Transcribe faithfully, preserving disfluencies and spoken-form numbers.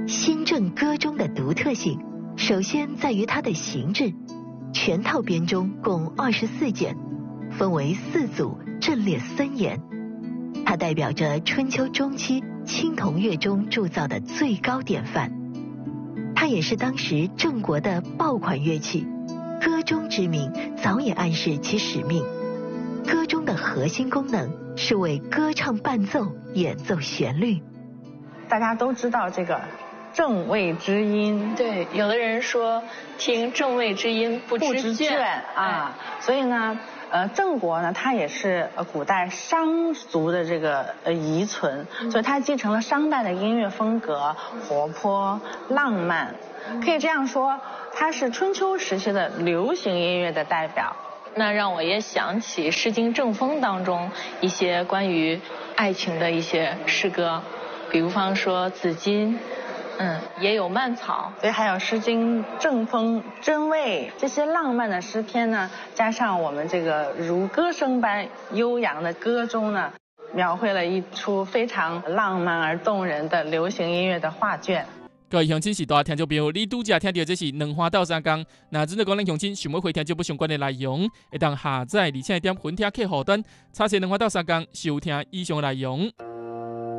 新郑歌中的独特性，首先在于它的形制。全套编钟共二十四件，分为四组，阵列森严。它代表着春秋中期青铜乐钟铸造的最高典范。它也是当时郑国的爆款乐器，歌钟之名早已暗示其使命。歌钟的核心功能是为歌唱伴奏演奏旋律。 大家都知道这个正位之音， 对，有的人说听正位之音不知倦啊，所以呢，呃，郑国呢，它也是呃古代商族的这个呃遗存，嗯、所以它继承了商代的音乐风格，活泼浪漫，可以这样说，它是春秋时期的流行音乐的代表。 那让我也想起《诗经·正风》当中一些关于爱情的一些诗歌，比方说子衿。嗯，也有蔓草， 所以还有《诗经·正风》真味这些浪漫的诗篇呢，加上我们这个如歌声般悠扬的歌中呢，描绘了一出非常浪漫而动人的流行音乐的画卷。 各位乡亲时代听众朋友，你拄则听到这是两花斗三工。那真的讲咱乡亲想要回听节目相关的内容，会当下载而且点分听客户端，查询两花斗三工收听以上内容。